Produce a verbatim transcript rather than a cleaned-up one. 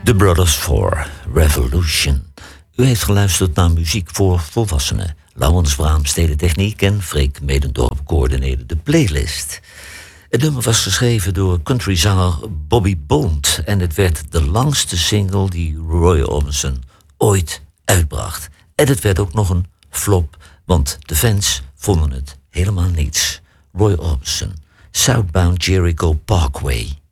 The Brothers Four, Revolution. U heeft geluisterd naar muziek voor volwassenen. Laurens Braamstede techniek en Freek Medendorp coördineerde de playlist. Het nummer was geschreven door countryzanger Bobby Bond en het werd de langste single die Roy Orbison ooit uitbracht. En het werd ook nog een flop, want de fans vonden het helemaal niets. Roy Orbison, Southbound Jericho Parkway.